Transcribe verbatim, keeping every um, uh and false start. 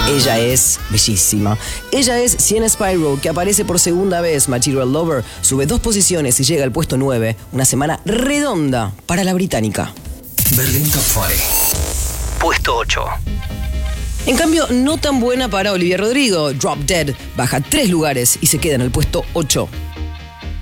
Ella es bellísima. Ella es Sienna Spyro, que aparece por segunda vez. Material Lover sube dos posiciones y llega al puesto nueve. Una semana redonda para la británica. Berlín Top veinte. Puesto ocho. En cambio, no tan buena para Olivia Rodrigo. Drop Dead baja tres lugares y se queda en el puesto ocho.